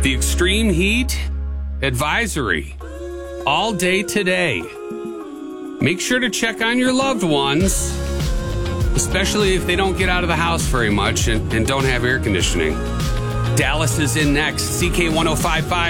The extreme heat advisory all day today. Make sure to check on your loved ones, especially if they don't get out of the house very much and don't have air conditioning. Dallas is in next. CK 105.5.